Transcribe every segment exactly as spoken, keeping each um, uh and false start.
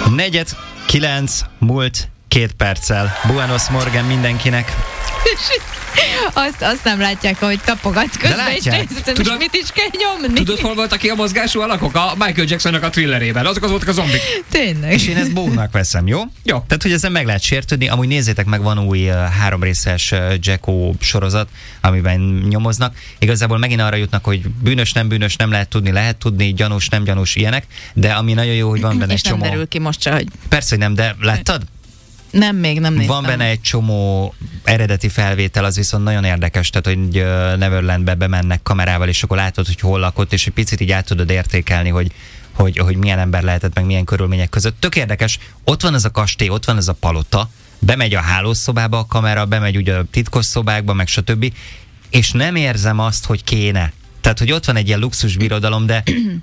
Negyed kilenc múlt két perccel. Buenos Morgan mindenkinek. Azt, azt nem látják, hogy tapogatsz közben, és nézhetem, és mit is kell nyomni. Tudod, hol voltak ki a mozgású alakok? A Michael Jacksonnak a thrillerében. Azok az voltak a zombik. Tényleg. És én ezt bónak veszem, jó? Jó. Tehát, hogy ezen meg lehet sértődni. Amúgy nézzétek meg, van új uh, háromrészes uh, Jacko sorozat, amiben nyomoznak. Igazából megint arra jutnak, hogy bűnös, nem bűnös, nem lehet tudni, lehet tudni, gyanús, nem gyanús, ilyenek. De ami nagyon jó, hogy van benne és egy csomó... nem derül ki most se, hogy... Persze, hogy nem, de láttad? Nem, még nem néztem. Van benne egy csomó eredeti felvétel, az viszont nagyon érdekes, tehát hogy Neverlandbe bemennek kamerával, és akkor látod, hogy hol lakott, és egy picit így át tudod értékelni, hogy, hogy, hogy milyen ember lehetett, meg milyen körülmények között. Tök érdekes, ott van ez a kastély, ott van ez a palota, bemegy a hálószobába a kamera, bemegy ugye a titkos szobákba, meg stb. És nem érzem azt, hogy kéne. Tehát, hogy ott van egy ilyen luxus birodalom, de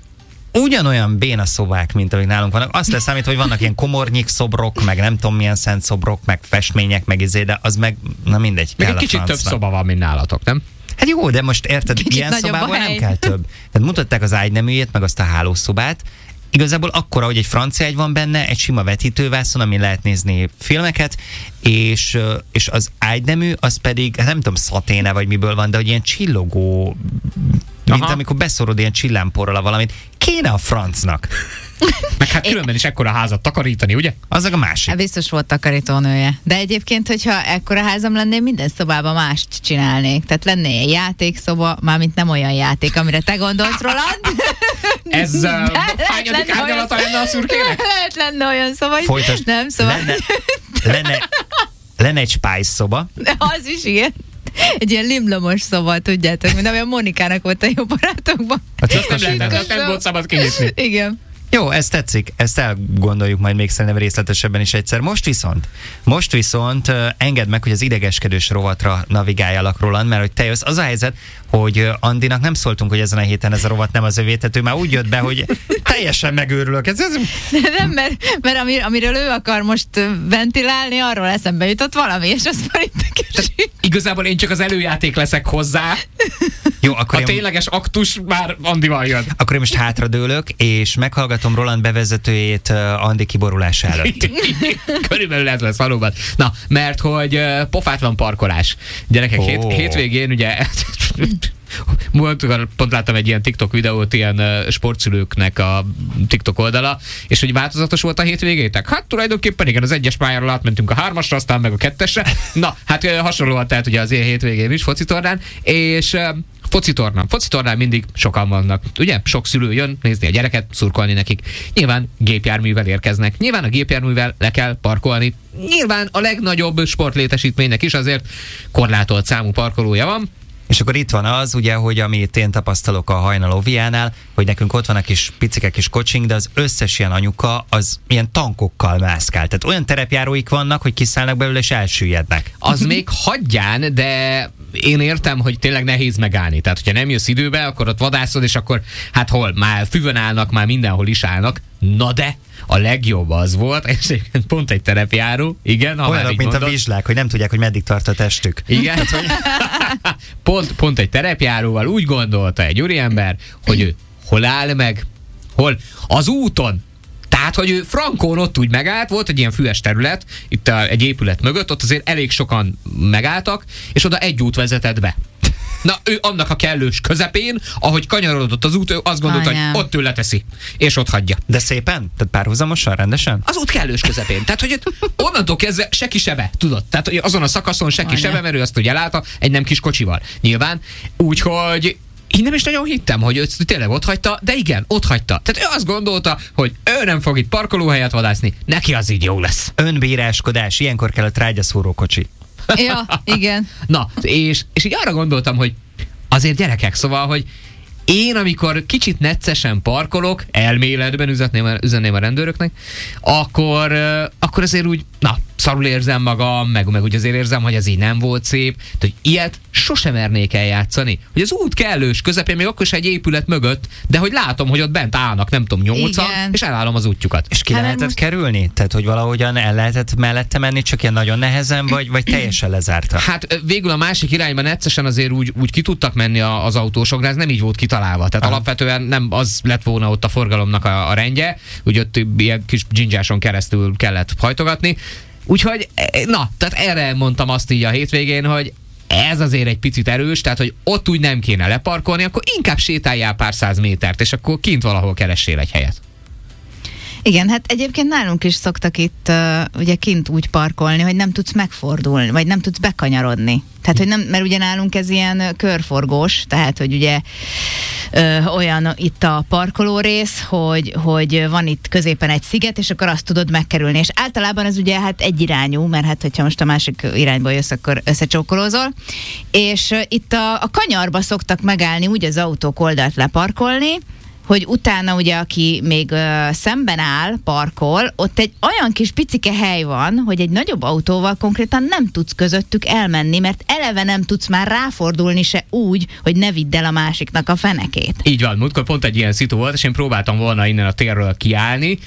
ugyanolyan béna szobák, mint amik nálunk vannak. Azt leszámít, hogy vannak ilyen komornyik szobrok, meg nem tudom milyen szent szobrok, meg festmények, meg izé, de az meg, na mindegy. Még egy kicsit több szoba van, mint nálatok, nem? Hát jó, de most érted, kicsit ilyen szobában nem kell több. Tehát mutatták az ágyneműjét, meg azt a hálószobát. Igazából akkora, hogy egy francia ágy van benne, egy sima vetítővászon, amin lehet nézni filmeket, és, és az ágynemű, az pedig, nem tudom, szaténe vagy miből van, de hogy ilyen csillogó, mint aha, amikor beszorod ilyen csillámporral valamit, kéne a francnak. Meg hát különben is ekkora házat takarítani, ugye? Az a másik. Hát biztos volt takarítónője. De egyébként, hogyha ekkora házam lennél, minden szobában mást csinálnék. Tehát lenne egy játékszoba, mármint nem olyan játék, amire te gondolsz, Roland. Ez uh, hányadik árnyalata lenne a szürkének? Lehet lenne olyan szoba, hogy Folytasd. nem szóval. Lenne, lenne, lenne egy spice szoba. Az is igen. Egy ilyen limlomos szoba, tudjátok, mint amilyen Monikának volt a jó barátokban. Hát nem lehetett, nem volt szabad kinyitni. Igen. Jó, ez tetszik, ezt elgondoljuk majd még szerintem részletesebben is egyszer. Most viszont, most viszont uh, engedd meg, hogy az idegeskedős rovatra navigáljalak, Roland, mert hogy te jössz. Az a helyzet, hogy uh, Andinak nem szóltunk, hogy ezen a héten ez a rovat nem az övé, tehát ő már úgy jött be, hogy teljesen megőrülök. Ez, ez... De nem, mert, mert amir, amiről ő akar most ventilálni, arról eszembe jutott valami, és az már itt igazából én csak az előjáték leszek hozzá. Jó, akkor a én... tényleges aktus már Andival jön. Akkor én most hátradőlök, és meghallgatom Roland bevezetőjét uh, Andi kiborulása előtt. Körülbelül ez lesz valóban. Na, mert hogy uh, pofátlan parkolás. Gyerekek, oh. hét, hétvégén ugye... Múltkor pont láttam egy ilyen TikTok videót, ilyen uh, sportszülőknek a TikTok oldala, és hogy változatos volt a hétvégétek? Hát tulajdonképpen igen, az egyes pályáról átmentünk a hármasra, aztán meg a kettesre. Na, hát uh, hasonlóan tehát ugye az én hétvégén is focitornán, és uh, focitornán. Focitornán mindig sokan vannak. Ugye? Sok szülő jön nézni a gyereket, szurkolni nekik. Nyilván gépjárművel érkeznek. Nyilván a gépjárművel le kell parkolni. Nyilván a legnagyobb sportlétesítménynek is azért korlátolt számú parkolója van. És akkor itt van az, ugye, hogy amit én tapasztalok a Hajnaló Viánál, hogy nekünk ott van a kis picike kis kocsink, de az összes ilyen anyuka az ilyen tankokkal mászkál. Tehát olyan terepjáróik vannak, hogy kiszállnak belőle és elsüllyednek. Az még hagyján, de én értem, hogy tényleg nehéz megállni. Tehát, hogyha nem jössz időbe, akkor ott vadászod, és akkor hát hol? Már füvön állnak, már mindenhol is állnak. Na de a legjobb az volt, és pont egy terepjáró, igen. Olyanok, mint mondod, a vizslák, hogy nem tudják, hogy meddig tart a testük. Igen. pont, pont egy terepjáróval úgy gondolta egy úriember, hogy ő hol áll meg, hol? Az úton. Tehát, hogy ő frankón ott úgy megállt, volt egy ilyen füves terület, itt a, egy épület mögött, ott azért elég sokan megálltak, és oda egy út vezetett be. Na, ő annak a kellős közepén, ahogy kanyarodott az út, ő azt gondolta, Anyám. hogy ott ő leteszi, és ott hagyja. De szépen? Tehát párhuzamosan, rendesen? Az út kellős közepén. Tehát, hogy onnantól kezdve se kisebe, tudod? Tehát, hogy azon a szakaszon se kisebe, mert ő azt ugye látta egy nem kis kocsival. Nyilván. Úgyhogy én nem is nagyon hittem, hogy ő tényleg ott hagyta, de igen, ott hagyta. Tehát ő azt gondolta, hogy ő nem fog itt parkolóhelyet vadászni, neki az így jó lesz. Önbíráskodás, ilyenkor kell a trágyaszúrókocsi. Ja, igen. Na, és, és így arra gondoltam, hogy azért gyerekek, szóval, hogy én, amikor kicsit neccesen parkolok, elméletben üzenném, üzenném a rendőröknek, akkor, akkor azért úgy, na, szarul érzem magam, meg, meg úgy azért érzem, hogy ez így nem volt szép. Tehát, hogy ilyet sosem mernék eljátszani. Hogy az út kellős közepén, még akkor is egy épület mögött, de hogy látom, hogy ott bent állnak, nem tudom, nyolcan, Igen. és elállom az útjukat. És ki Hát, lehetett most- kerülni? Tehát, hogy valahogyan el lehetett mellette menni, csak ilyen nagyon nehezen, vagy, vagy teljesen lezárta? Hát ö, végül a másik irányban egyszerűen azért úgy, úgy ki tudtak menni a, az autósok, de ez nem így volt kitalálva. Tehát Aha. alapvetően nem az lett volna ott a forgalomnak a, a rendje, úgy ott ilyen kis dzsindzsáson keresztül kellett hajtogatni. Úgyhogy, na, tehát erre mondtam azt így a hétvégén, hogy ez azért egy picit erős, tehát hogy ott úgy nem kéne leparkolni, akkor inkább sétáljál pár száz métert, és akkor kint valahol keressél egy helyet. Igen, hát egyébként nálunk is szoktak itt uh, ugye kint úgy parkolni, hogy nem tudsz megfordulni, vagy nem tudsz bekanyarodni. Tehát, hogy nem, mert ugye nálunk ez ilyen ö, körforgós, tehát, hogy ugye ö, olyan itt a parkoló rész, hogy, hogy van itt középen egy sziget, és akkor azt tudod megkerülni. És általában ez ugye hát egyirányú, mert hát, hogyha most a másik irányból jössz, akkor összecsókolózol. És ö, itt a, a kanyarba szoktak megállni úgy az autók oldalt leparkolni, hogy utána ugye, aki még ö, szemben áll, parkol, ott egy olyan kis picike hely van, hogy egy nagyobb autóval konkrétan nem tudsz közöttük elmenni, mert eleve nem tudsz már ráfordulni se úgy, hogy ne vidd el a másiknak a fenekét. Így van, múltkor pont egy ilyen szitu volt, és én próbáltam volna innen a térről kiállni.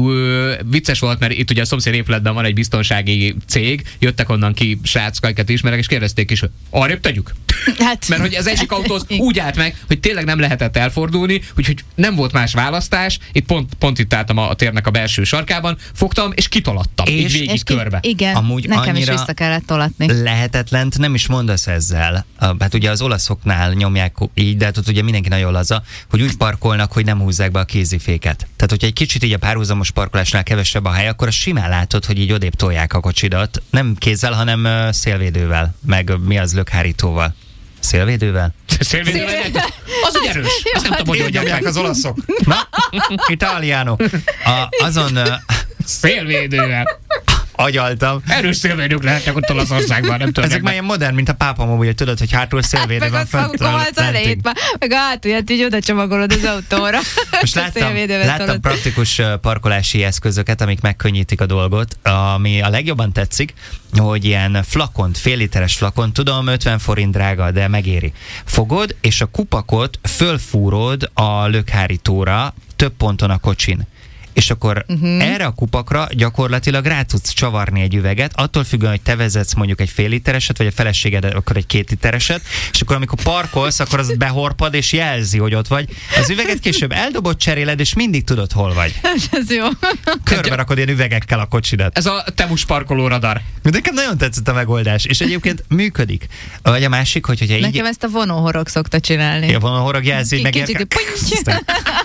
Ö, vicces volt, mert itt ugye a szomszéd épületben van egy biztonsági cég, jöttek onnan ki srácok, akiket ismerek, és kérdezték is, hogy arrébb tegyük? Hát, Mert hogy az egyik autó úgy állt meg, hogy tényleg nem lehetett elfordulni, úgyhogy nem volt más választás, itt pont, pont itt álltam a, a térnek a belső sarkában, fogtam és kitolattam, És- így végig és ki- körbe. Igen, Amúgy nekem is annyira- vissza kellett tolatni. Lehetetlent nem is mondasz ezzel. Hát ugye az olaszoknál nyomják így, de hát ott ugye mindenki nagyon laza, hogy úgy parkolnak, hogy nem húzzák be a kéziféket. Tehát, hogyha egy kicsit így a párhuzamos parkolásnál kevesebb a hely, akkor azt simán látod, hogy így odébb tolják a kocsidat. Nem kézzel, hanem ö, szélvédővel, meg ö, mi az, lökhárítóval. Szélvédővel? Szélvédővel nem- Az egy erős. Azt nem tudom, hogy Így mondják nyomják meg. az olaszok. Na, italiano. A, azon ö, Szélvédővel. agyaltam. Erős szélvédők lehetnek ott Olaszországban, nem tudom. Ezek már ilyen modern, mint a pápamobil, tudod, hogy hátul szélvédő Meg van azt fönt. fogom az elejét lentünk. már, meg a hátulját így oda csomagolod az autóra. Most A láttam, szélvédővel láttam tolod. praktikus ö, parkolási eszközöket, amik megkönnyítik a dolgot. Ami a legjobban tetszik, hogy ilyen flakont, fél literes flakont, tudom, ötven forint drága, de megéri. Fogod, és a kupakot fölfúrod a lökhárítóra több ponton a kocsin. És akkor uh-huh. erre a kupakra gyakorlatilag rá tudsz csavarni egy üveget, attól függően, hogy te vezetsz mondjuk egy fél litereset, vagy a feleséged akkor egy két litereset, és akkor amikor parkolsz, akkor az behorpad, és jelzi, hogy ott vagy. Az üveget később eldobod, cseréled, és mindig tudod, hol vagy. Ez jó. Körbe rakod ilyen üvegekkel a kocsidat. Ez a Temus parkoló radar. De nekem nagyon tetszett a megoldás, és egyébként működik. Vagy a másik, hogy hogyha így... Nekem ezt a vonóhorog szokta csinálni. Ja, van a horog jelzi, hogy Ki- megérke... kicsit,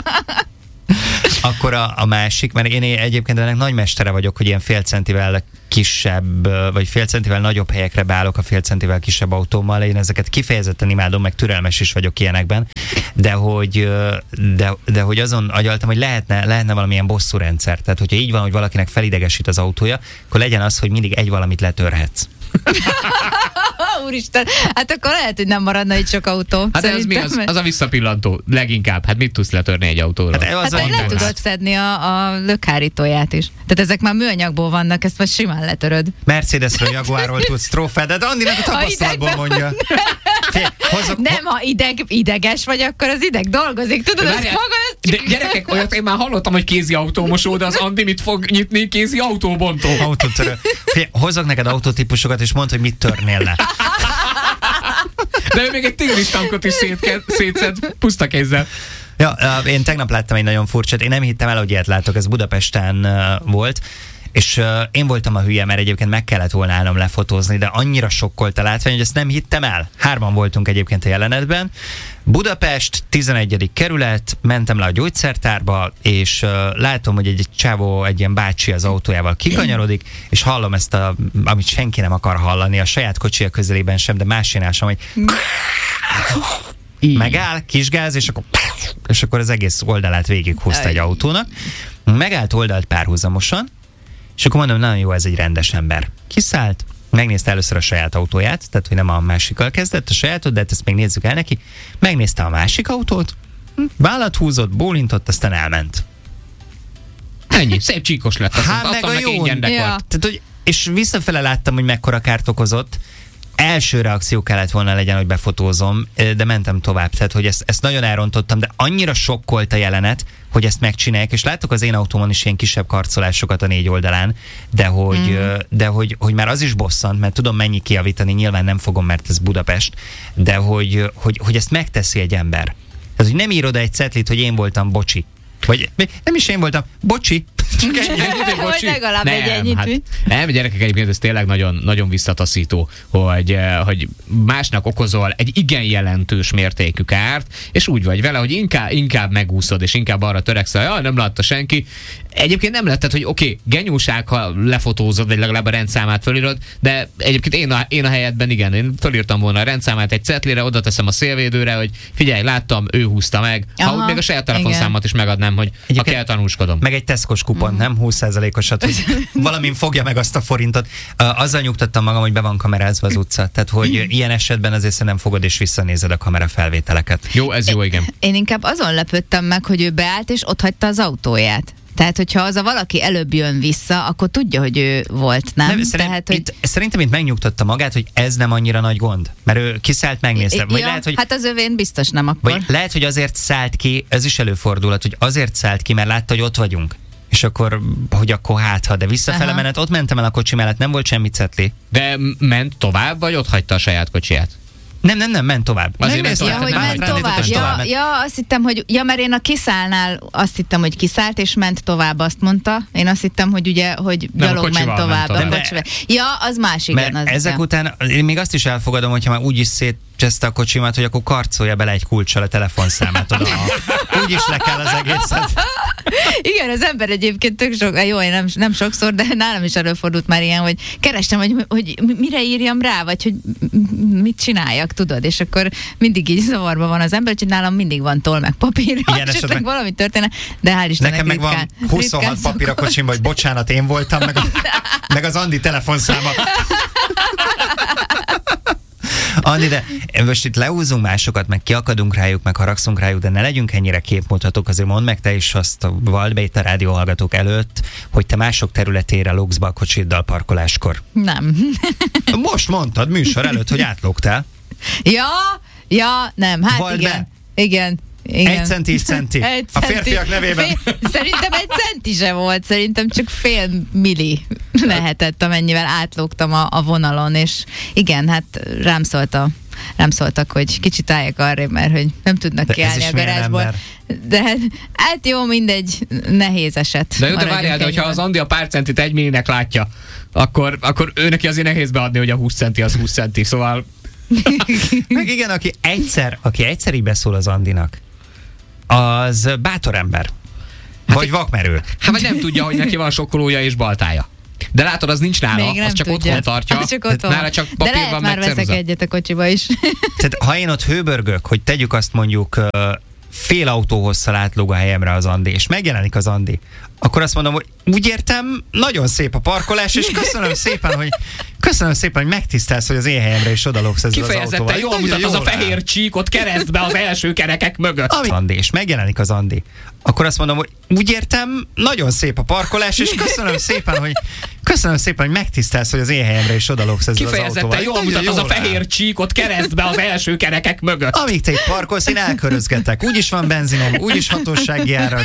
Akkor a, a másik, mert én egyébként ennek nagy mestere vagyok, hogy ilyen fél centivel kisebb, vagy fél centivel nagyobb helyekre beállok a fél centivel kisebb autómmal. Én ezeket kifejezetten imádom, meg türelmes is vagyok ilyenekben, de hogy, de, de hogy azon agyaltam, hogy lehetne, lehetne valamilyen bosszúrendszer. Tehát, hogyha így van, hogy valakinek felidegesít az autója, akkor legyen az, hogy mindig egy valamit letörhetsz. Úristen, hát akkor lehet, hogy nem maradna itt sok autó. Hát ez mi? Az, az a visszapillantó. Leginkább. Hát mit tudsz letörni egy autóról? Hát, az Hát a- le internet. tudod szedni a, a lökhárítóját is. Tehát ezek már műanyagból vannak, ezt most simán letöröd. Mercedesről, Jaguarról tudsz trófeát, de Andinak a tapasztalatból idegben mondja. Figyelj, hozzak, Nem, ha ideg, ideges vagy, akkor az ideg dolgozik. Tudod, az Várjál, maga, az de gyerekek, olyat én már hallottam, hogy kézi autómosó, de az Andi mit fog nyitni? Kézi autóbontó. autótörő. Figyelj, hozzak neked autótípusokat, és mondd, hogy mit törnél le. De ő még egy tigris tankot is szétke- szétszed puszta kézzel. Ja, uh, én tegnap láttam egy nagyon furcsát, én nem hittem el, hogy ilyet látok, ez Budapesten uh, volt, és uh, én voltam a hülye, mert egyébként meg kellett volna állnom lefotózni, de annyira sokkolt a látvány, hogy ezt nem hittem el. Hárman voltunk egyébként a jelenetben. Budapest, tizenegyedik kerület, mentem le a gyógyszertárba, és uh, látom, hogy egy, egy csávó, egy ilyen bácsi az autójával kikanyarodik, és hallom ezt, a, amit senki nem akar hallani, a saját kocsia közelében sem, de másinál sem, hogy megáll, kisgáz, és akkor, és akkor az egész oldalát végighúzta egy autónak. Megállt oldalt párhuzamosan, és akkor mondom, nagyon jó, ez egy rendes ember. Kiszállt, megnézte először a saját autóját, tehát hogy nem a másikkal kezdett, a sajátot, de hát ezt még nézzük el neki. Megnézte a másik autót, vállat húzott, bólintott, aztán elment. Ennyi, szép csíkos lett. Azt Hát mondta, meg adtam a neki jó. ingyen Ja. dekort. Tehát, hogy és visszafele láttam, hogy mekkora kárt okozott. Első reakció kellett volna legyen, hogy befotózom, de mentem tovább. Tehát, hogy ezt, ezt nagyon elrontottam, de annyira sokkolt a jelenet, hogy ezt megcsinálják, és látok az én autómon is ilyen kisebb karcolásokat a négy oldalán, de hogy, mm. de hogy, hogy már az is bosszant, mert tudom mennyi kijavítani, nyilván nem fogom, mert ez Budapest, de hogy, hogy, hogy ezt megteszi egy ember. Tehát, hogy nem ír oda egy cetlit, hogy én voltam, bocsi. Vagy nem is én voltam, bocsi. Csak egy, vagy legalább egy ennyit. Hát, nem, gyerekek, egyébként ez tényleg nagyon, nagyon visszataszító, hogy, hogy másnak okozol egy igen jelentős mértékű kárt, és úgy vagy vele, hogy inkább, inkább megúszod, és inkább arra törekszel, hogy nem látta senki. Egyébként nem lett, hogy oké, okay, genyúság, ha lefotózod, vagy legalább a rendszámát fölírod, de egyébként én a, én a helyetben igen, én fölírtam volna a rendszámát egy cetlire, oda teszem a szélvédőre, hogy figyelj, láttam, ő húzta meg. Aha, ha még a saját telefonszámot is megadnám, hogy ha kell, tanúskodom. Meg egy Tesco-s kupon, mm. nem húsz százalékosat, hogy valamin fogja meg azt a forintot. Uh, azzal nyugtattam magam, hogy be van kamerázva az utca. Tehát, hogy mm. ilyen esetben azért nem fogod és visszanézed a kamera felvételeket. Jó, ez jó, igen. Én inkább azon lepődtem meg, hogy ő beállt és ott hagyta az autóját. Tehát, hogyha az a valaki előbb jön vissza, akkor tudja, hogy ő volt, nem? nem szerint, Tehát, hogy... itt, szerintem itt megnyugtatta magát, hogy ez nem annyira nagy gond. Mert ő kiszállt, megnézte. Vagy ja, lehet, hogy, hát az övén biztos nem akkor. Vagy lehet, hogy azért szállt ki, ez is előfordulhat, hogy azért szállt ki, mert látta, hogy ott vagyunk. És akkor, hogy akkor hát, ha, de visszafele Aha. menet, ott mentem el a kocsi mellett, nem volt semmi cetli. De ment tovább, vagy ott hagyta a saját kocsiját? Nem, nem, nem, ment tovább. Azért ment Ja, hogy ment tovább. Ja, ja, azt hittem, hogy ja, mert én a kiszállnál azt hittem, hogy kiszállt, és ment tovább, azt mondta. Én azt hittem, hogy ugye, hogy gyalog ment tovább. Ment tovább. A ja, az más, igen. Mert az ezek igen. után én még azt is elfogadom, hogyha már úgy is szétcseszte a kocsimat, hogy akkor karcolja bele egy kulccsal a telefonszámát oda. Úgy is le kell az egészet. Igen, az ember egyébként tök sok, jó, én nem, nem sokszor, de nálam is előfordult már ilyen, hogy kerestem, hogy, hogy mire írjam rá, vagy hogy mit csináljak, tudod, és akkor mindig így zavarba van az ember, hogy nálam mindig van toll meg papír, esetleg valami történne, de hál' Istennek nekem meg ritkán, van huszonhat papír a kocsimban, hogy bocsánat, én voltam, meg, a, meg az Andi telefonszáma. Andi, de most itt leúzunk másokat, meg kiakadunk rájuk, meg haragszunk rájuk, de ne legyünk ennyire képmutatók, azért mondd meg te is azt a Valdbét a rádió hallgatók előtt, hogy te mások területére lógsz be a kocsiddal parkoláskor. Nem. Most mondtad műsor előtt, hogy átlógtál. Ja, ja, nem, hát Vald igen. Be. Igen. Igen. Egy centi, centi. Egy a férfiak nevében. Fél, szerintem egy centi se volt, szerintem csak fél milli lehetett, amennyivel átlógtam a, a vonalon, és igen, hát rám szólt a rám szóltak, hogy kicsit álljak arra, mert hogy nem tudnak kiállni a garázsból. De hát, hát jó, mindegy, nehéz eset. De jó, de várjál, de hogyha az Andi a pár centit egy millinek látja, akkor, akkor ő neki azért nehéz beadni, hogy a húsz centi az húsz centi, szóval... Meg igen, aki egyszer, aki egyszer így beszól az Andinak, az bátor ember. Hát vagy vakmerő. Hát vagy nem tudja, hogy neki van sokkolója és baltája. De látod, az nincs nála, az csak tudja. Otthon tartja. Az csak otthon. Nála csak papír de lehet van, már veszek egyet a kocsiba is. Tehát ha én ott hőbörgök, hogy tegyük azt mondjuk uh, fél autóhosszal átlóg a helyemre az Andi, és megjelenik az Andi, akkor azt mondom, hogy úgy értem, nagyon szép a parkolás, és köszönöm szépen, hogy köszönöm szépen, hogy megtisztelsz, hogy az én helyemre is odalógsz ezzel az autóval. Kifejezetten jól mutat az a fehér csíkot keresztbe az első kerekek mögött. Ami Andi, és megjelenik az Andi, akkor azt mondom, hogy úgy értem, nagyon szép a parkolás, és köszönöm szépen, hogy köszönöm szépen, hogy megtisztelsz, hogy az én helyemre is odalógsz ezzel az autóval. Kifejezetten jól mutat az a fehér csíkot keresztbe az első kerekek mögött. Amíg te itt parkolsz, én elkörözgetek. Úgyis van benzinom, úgyis hatósági áras.